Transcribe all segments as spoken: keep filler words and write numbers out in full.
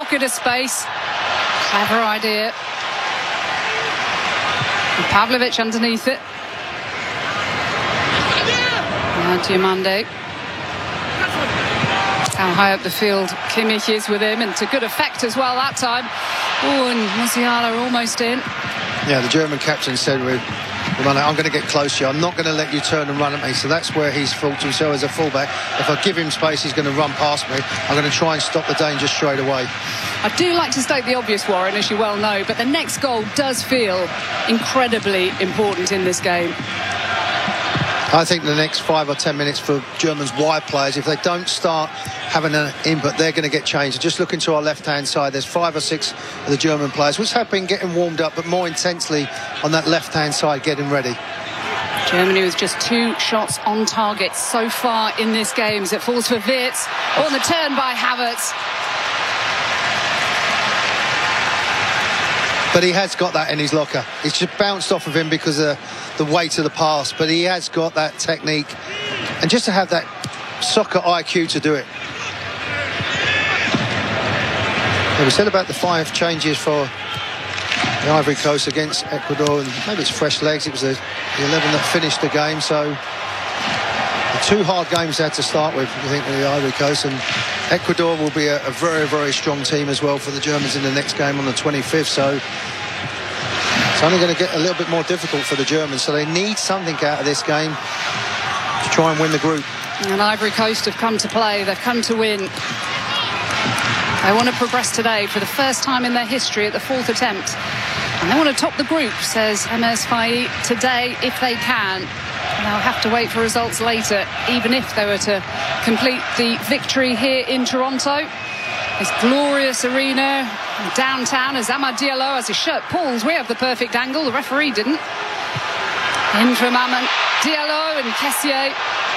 pocket of space. Clever idea. And Pavlovic underneath it. Now Diomande. How high up the field Kimmich is with him, and to good effect as well that time. Oh, and Musiala almost in. Yeah, the German captain said, "With I'm going to get close to you. I'm not going to let you turn and run at me." So that's where he's thought to himself as a fullback, if I give him space, he's going to run past me. I'm going to try and stop the danger straight away. I do like to state the obvious, Warren, as you well know, but the next goal does feel incredibly important in this game. I think the next five or ten minutes for Germans' wide players, if they don't start having an input, they're going to get changed. Just looking to our left-hand side, there's five or six of the German players, which have been getting warmed up, but more intensely on that left-hand side, getting ready. Germany with just two shots on target so far in this game as it falls for Wirtz. On the turn by Havertz. But he has got that in his locker. It's just bounced off of him because of the weight of the pass. But he has got that technique. And just to have that soccer I Q to do it. Yeah, we said about the five changes for the Ivory Coast against Ecuador. And maybe it's fresh legs. It was the eleven that finished the game. So the two hard games they had to start with, I think, with the Ivory Coast. And Ecuador will be a, a very, very strong team as well for the Germans in the next game on the twenty-fifth. So it's only going to get a little bit more difficult for the Germans. So they need something out of this game to try and win the group. And Ivory Coast have come to play. They've come to win. They want to progress today for the first time in their history at the fourth attempt. And they want to top the group, says Emers Faye, today if they can. And they'll have to wait for results later, even if they were to complete the victory here in Toronto. This glorious arena downtown as Amad Diallo, as his shirt pulls, we have the perfect angle, the referee didn't. In from Amad Diallo and Kessié.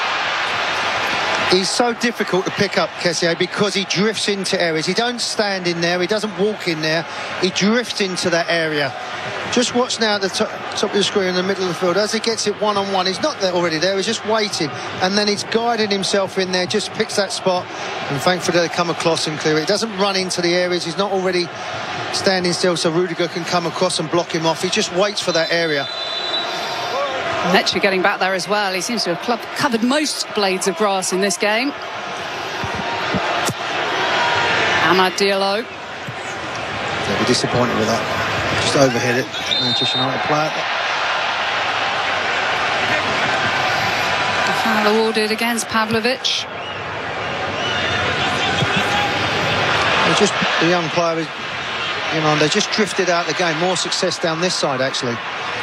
He's so difficult to pick up, Kessié, because he drifts into areas. He don't stand in there, he doesn't walk in there, he drifts into that area. Just watch now at the top, top of the screen in the middle of the field. As he gets it one-on-one, he's not there already there, he's just waiting. And then he's guiding himself in there, just picks that spot. And thankfully they come across and clear it. He doesn't run into the areas, he's not already standing still so Rudiger can come across and block him off. He just waits for that area. Mecha getting back there as well. He seems to have club covered most blades of grass in this game. Amad Diallo. They'll be disappointed with that. Just overhit it. Manchester United player. The foul awarded against Pavlovic. They just the young player, you know, they just drifted out the game. More success down this side actually.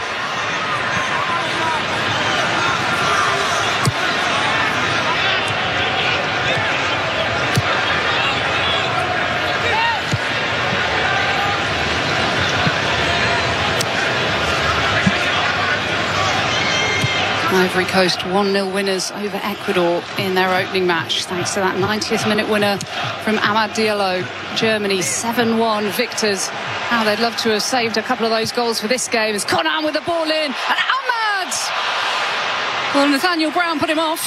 Ivory Coast one nil winners over Ecuador in their opening match, thanks to that ninetieth minute winner from Amad Diallo. Germany seven one victors. Now they'd love to have saved a couple of those goals for this game. As Conan with the ball in, and Amad! Well, Nathaniel Brown put him off.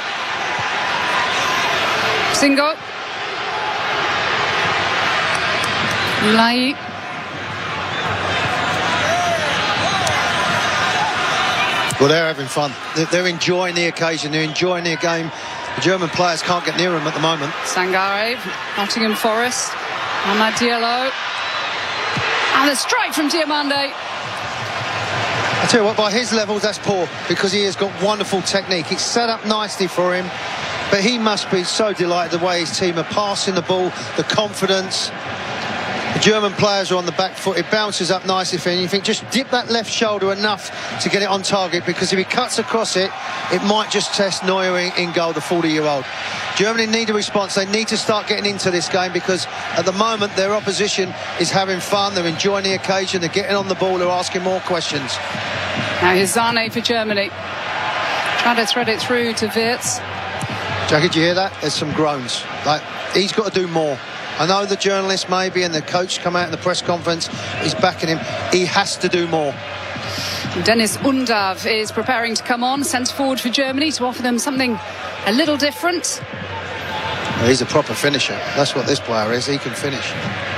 Singo. Ulai. Well, they're having fun. They're enjoying the occasion. They're enjoying their game. The German players can't get near them at the moment. Sangare, Nottingham Forest. Amad Diallo. And a strike from Diomande. I tell you what, by his levels, that's poor, because he has got wonderful technique. It's set up nicely for him, but he must be so delighted the way his team are passing the ball, the confidence. The German players are on the back foot. It bounces up nicely for him. You think, just dip that left shoulder enough to get it on target, because if he cuts across it, it might just test Neuer in, in goal, the forty-year-old. Germany need a response. They need to start getting into this game, because at the moment their opposition is having fun. They're enjoying the occasion. They're getting on the ball. They're asking more questions. Now here's Zane for Germany. Trying to thread it through to Wirtz. Jackie, did you hear that? There's some groans. Like, he's got to do more. I know the journalist maybe and the coach come out in the press conference, he's backing him. He has to do more. Dennis Undav is preparing to come on, centre forward for Germany, to offer them something a little different. He's a proper finisher. That's what this player is. He can finish.